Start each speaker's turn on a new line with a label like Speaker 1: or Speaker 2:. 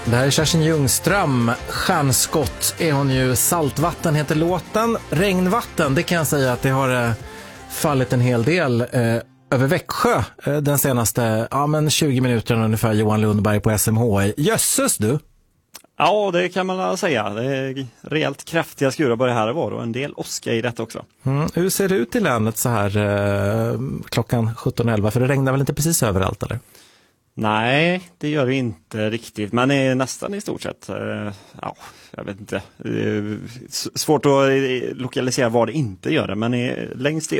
Speaker 1: Det här är Kerstin Ljungström. Stjärnskott är hon ju. Saltvatten heter låten. Regnvatten, det kan jag säga att det har fallit en hel del över Växjö den senaste 20 minuterna ungefär. Johan Lundberg på SMHI. Jösses du!
Speaker 2: Ja, det kan man säga. Det är rejält kraftiga skurar både här och var och en del åska i detta också.
Speaker 1: Hur ser det ut i länet så här klockan 17:11? För det regnar väl inte precis överallt, eller?
Speaker 2: Nej, det gör det inte riktigt. Men är nästan i stort sett. Jag vet inte. Svårt att lokalisera vad det inte gör det. Men längst i